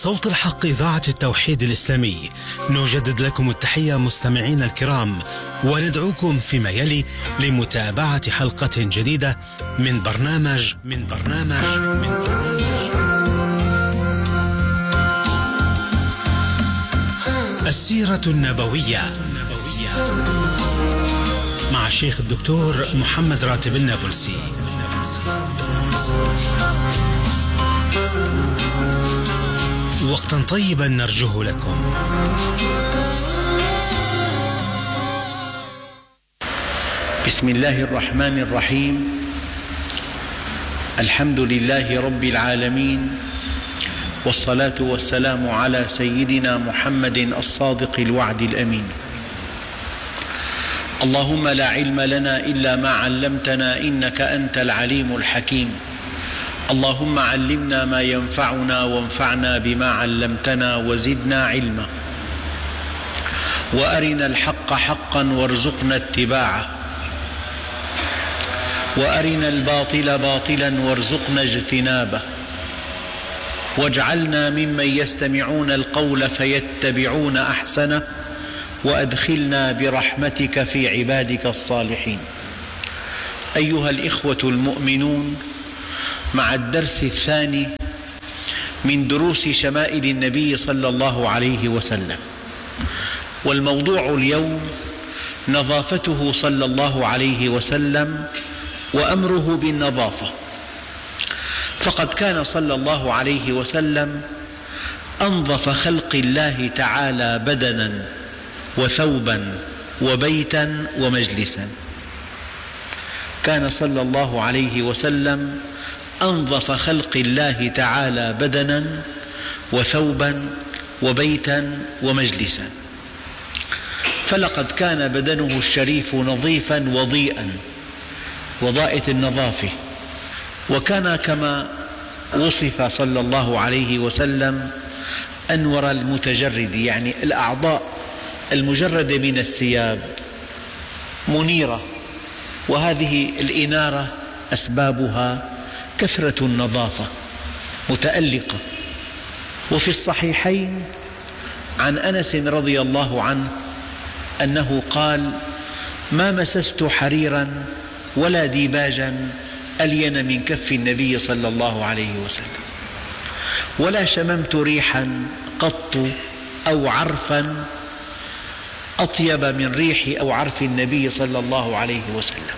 صوت الحق إذاعة التوحيد الإسلامي، نجدد لكم التحية مستمعين الكرام، وندعوكم فيما يلي لمتابعة حلقة جديدة من برنامج السيرة النبوية مع الشيخ الدكتور محمد راتب النابلسي. وقتا طيبا نرجوه لكم. بسم الله الرحمن الرحيم. الحمد لله رب العالمين، والصلاة والسلام على سيدنا محمد الصادق الوعد الأمين. اللهم لا علم لنا إلا ما علمتنا إنك أنت العليم الحكيم. اللهم علمنا ما ينفعنا وانفعنا بما علمتنا وزدنا علما، وأرنا الحق حقا وارزقنا اتباعه، وأرنا الباطل باطلا وارزقنا اجتنابه، واجعلنا ممن يستمعون القول فيتبعون أحسنه، وأدخلنا برحمتك في عبادك الصالحين. أيها الإخوة المؤمنون، مع الدرس الثاني من دروس شمائل النبي صلى الله عليه وسلم، والموضوع اليوم نظافته صلى الله عليه وسلم وأمره بالنظافة. فقد كان صلى الله عليه وسلم أنظف خلق الله تعالى بدنا وثوبا وبيتا ومجلسا. كان صلى الله عليه وسلم أنظف خلق الله تعالى بدنا وثوبا وبيتا ومجلسا، فلقد كان بدنه الشريف نظيفا وضيئا، وضائة النظافة، وكان كما وصف صلى الله عليه وسلم أنور المتجرد، يعني الأعضاء المجردة من الثياب منيرة، وهذه الإنارة أسبابها كثرة النظافة متألقة. وفي الصحيحين عن أنس رضي الله عنه أنه قال: ما مسست حريرا ولا ديباجا ألين من كف النبي صلى الله عليه وسلم، ولا شممت ريحا قط أو عرفا أطيب من ريح أو عرف النبي صلى الله عليه وسلم.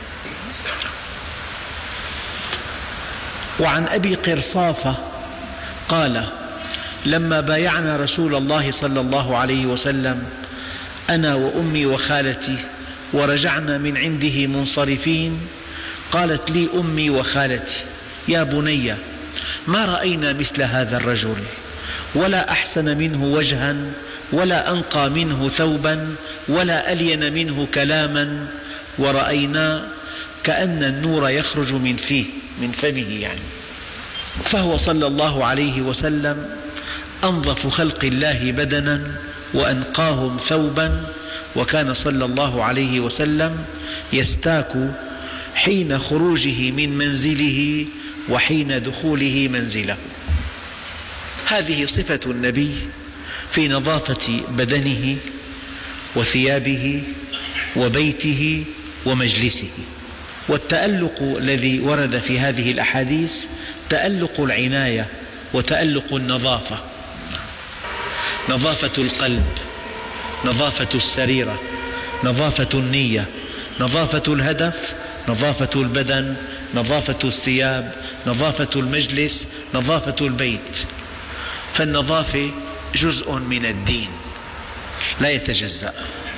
وعن أبي قرصافة قال: لما بايعنا رسول الله صلى الله عليه وسلم أنا وأمي وخالتي ورجعنا من عنده منصرفين، قالت لي أمي وخالتي: يا بني، ما رأينا مثل هذا الرجل، ولا أحسن منه وجها، ولا أنقى منه ثوبا، ولا ألين منه كلاما، ورأينا كأن النور يخرج من فيه، من فمه يعني. فهو صلى الله عليه وسلم أنظف خلق الله بدنا وأنقاهم ثوبا، وكان صلى الله عليه وسلم يستاك حين خروجه من منزله وحين دخوله منزله. هذه صفة النبي في نظافة بدنه وثيابه وبيته ومجلسه. والتألق الذي ورد في هذه الأحاديث تألق العناية وتألق النظافة، نظافة القلب، نظافة السريرة، نظافة النية، نظافة الهدف، نظافة البدن، نظافة الثياب، نظافة المجلس، نظافة البيت. فالنظافة جزء من الدين لا يتجزأ.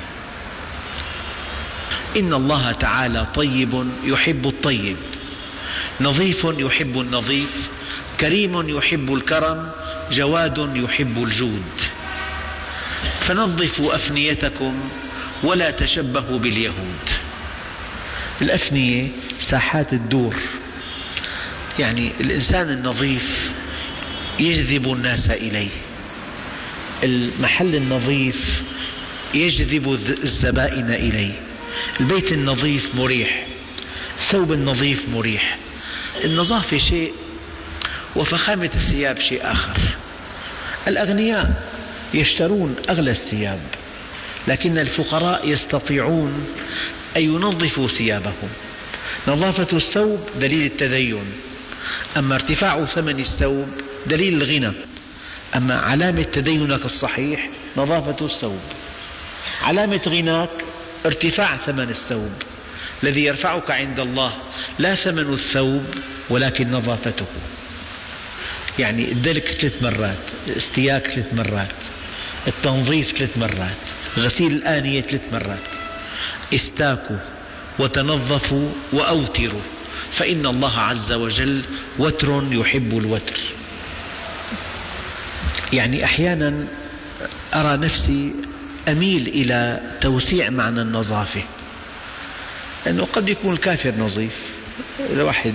إن الله تعالى طيب يحب الطيب، نظيف يحب النظيف، كريم يحب الكرم، جواد يحب الجود. فنظفوا أفنيتكم ولا تشبهوا باليهود. الأفنية ساحات الدور، يعني الإنسان النظيف يجذب الناس إليه، المحل النظيف يجذب الزبائن إليه، البيت النظيف مريح، الثوب النظيف مريح. النظافة شيء وفخامة الثياب شيء آخر. الأغنياء يشترون أغلى الثياب، لكن الفقراء يستطيعون أن ينظفوا ثيابهم. نظافة الثوب دليل التدين، أما ارتفاع ثمن الثوب دليل الغنى. أما علامة تدينك الصحيح نظافة الثوب، علامة غناك ارتفاع ثمن الثوب. الذي يرفعك عند الله لا ثمن الثوب ولكن نظافته. يعني الدلك 3 مرات، استياك 3 مرات، التنظيف 3 مرات، غسيل الآنية 3 مرات. استاكوا وتنظفوا وأوتروا، فإن الله عز وجل وتر يحب الوتر. يعني أحيانا أرى نفسي أميل إلى توسيع معنى النظافة، لأنه قد يكون الكافر نظيف، الواحد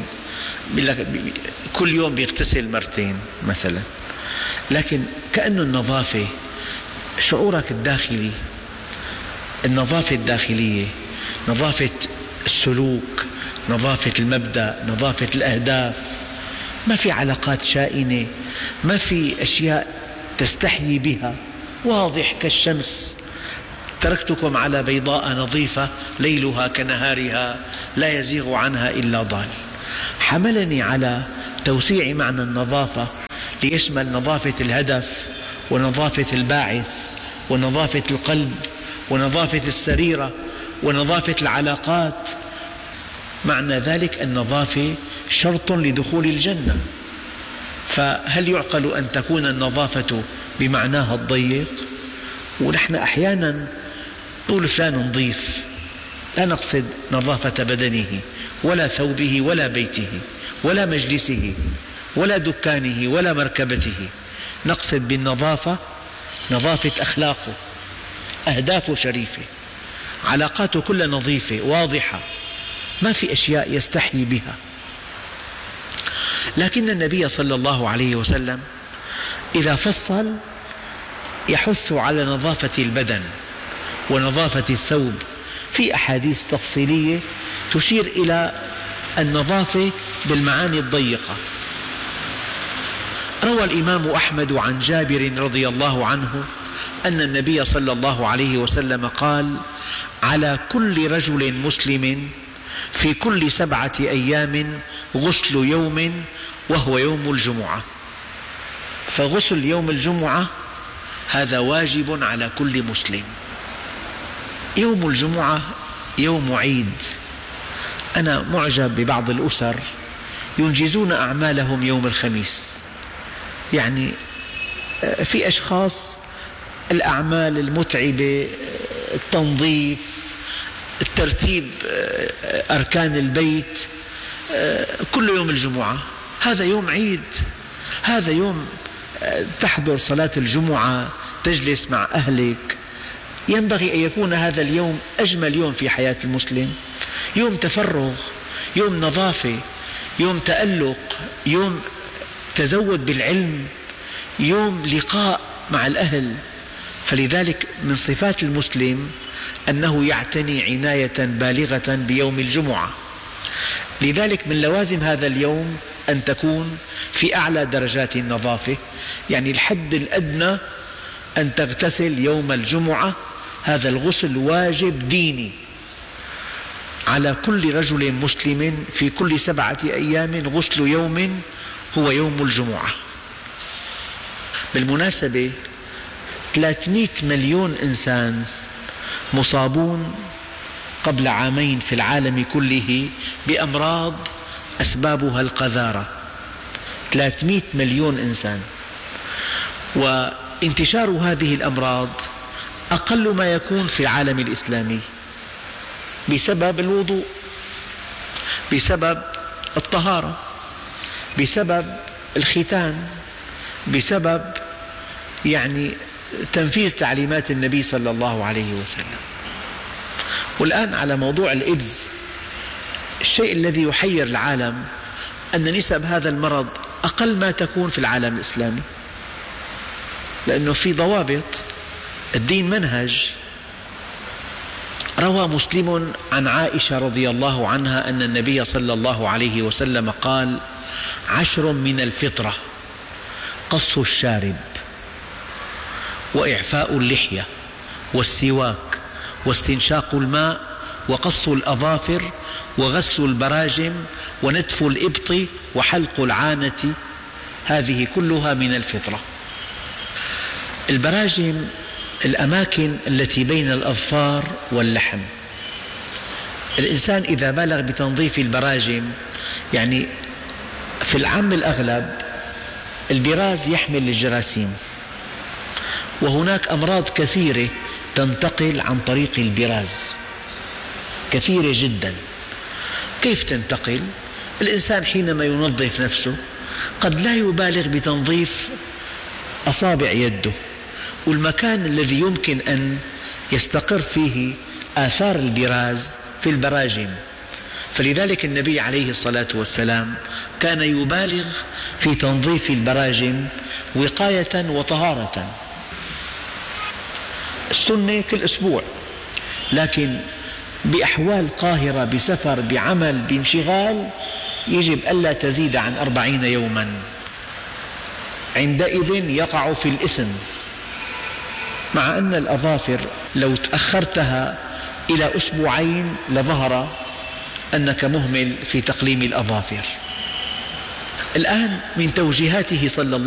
كل يوم بيغتسل 2 مرات مثلا، لكن كأن النظافة شعورك الداخلي، النظافة الداخلية، نظافة السلوك، نظافة المبدأ، نظافة الأهداف. ما في علاقات شائنة، ما في أشياء تستحيي بها، واضح كالشمس. تركتكم على بيضاء نظيفة ليلها كنهارها لا يزيغ عنها إلا ضال. حملني على توسيع معنى النظافة ليشمل نظافة الهدف، ونظافة الباعث، ونظافة القلب، ونظافة السريرة، ونظافة العلاقات. معنى ذلك النظافة شرط لدخول الجنة. فهل يعقل أن تكون النظافة بمعناها الضيق؟ ونحن أحيانا نقول فلان نظيف، لا نقصد نظافة بدنه ولا ثوبه ولا بيته ولا مجلسه ولا دكانه ولا مركبته، نقصد بالنظافة نظافة أخلاقه، أهدافه شريفة، علاقاته كلها نظيفة واضحة، ما في أشياء يستحيي بها. لكن النبي صلى الله عليه وسلم إذا فصل يحث على نظافة البدن ونظافة الثوب، في أحاديث تفصيلية تشير إلى النظافة بالمعاني الضيقة. روى الإمام أحمد عن جابر رضي الله عنه أن النبي صلى الله عليه وسلم قال: على كل رجل مسلم في كل 7 أيام غسل يوم وهو يوم الجمعة. فغسل يوم الجمعة هذا واجب على كل مسلم. يوم الجمعة يوم عيد. أنا معجب ببعض الأسر ينجزون أعمالهم يوم الخميس. يعني في أشخاص الأعمال المتعبة، التنظيف، الترتيب أركان البيت، كل يوم الجمعة هذا يوم عيد، هذا يوم تحضر صلاة الجمعة، تجلس مع أهلك. ينبغي أن يكون هذا اليوم أجمل يوم في حياة المسلم، يوم تفرغ، يوم نظافة، يوم تألق، يوم تزود بالعلم، يوم لقاء مع الأهل. فلذلك من صفات المسلم أنه يعتني عناية بالغة بيوم الجمعة. لذلك من لوازم هذا اليوم أن تكون في أعلى درجات النظافة، يعني الحد الأدنى أن تغتسل يوم الجمعة، هذا الغسل واجب ديني على كل رجل مسلم في كل 7 أيام غسل يوم هو يوم الجمعة. بالمناسبة 300 مليون إنسان مصابون قبل عامين في العالم كله بأمراض أسبابها القذارة. 300 مليون إنسان، وانتشار هذه الأمراض أقل ما يكون في العالم الإسلامي بسبب الوضوء، بسبب الطهارة، بسبب الختان، بسبب يعني تنفيذ تعليمات النبي صلى الله عليه وسلم. والآن على موضوع الإيدز، الشيء الذي يحير العالم أن نسب هذا المرض أقل ما تكون في العالم الإسلامي، لأنه في ضوابط، الدين منهج. روى مسلم عن عائشة رضي الله عنها أن النبي صلى الله عليه وسلم قال: 10 من الفطرة: قص الشارب، وإعفاء اللحية والسواك واستنشاق الماء وقص الأظافر وغسل البراجم ونتف الإبط وحلق العانة، هذه كلها من الفطرة. البراجم الأماكن التي بين الأظفار واللحم. الإنسان إذا بالغ بتنظيف البراجم، يعني في العام الأغلب البراز يحمل الجراثيم، وهناك أمراض كثيرة تنتقل عن طريق البراز، كثيرة جدا. كيف تنتقل؟ الإنسان حينما ينظف نفسه قد لا يبالغ بتنظيف أصابع يده والمكان الذي يمكن أن يستقر فيه آثار البراز في البراجم، فلذلك النبي عليه الصلاة والسلام كان يبالغ في تنظيف البراجم وقاية وطهارة. السنة كل أسبوع، لكن بأحوال قاهرة، بسفر، بعمل، بانشغال، يجب ألا تزيد عن 40 يوما، عندئذ يقع في الإثم. مع أن الأظافر لو تأخرتها إلى أسبوعين لظهر أنك مهمل في تقليم الأظافر. الآن من توجيهاته صلى الله